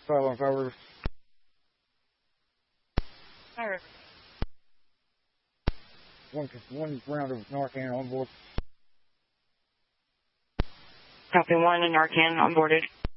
5 on 5 River. Fire. One round of Narcan on board. Copy 1 and Narcan onboarded.